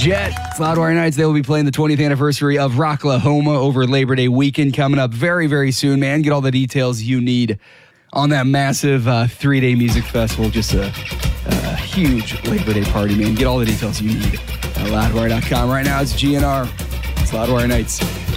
Jet. It's Loudwire Nights. They will be playing the 20th anniversary of Rocklahoma over Labor Day weekend coming up very, very soon, man. Get all the details you need on that massive 3-day music festival. Just a huge Labor Day party, man. Get all the details you need at loudwire.com. Right now, it's GNR. It's Loudwire Nights.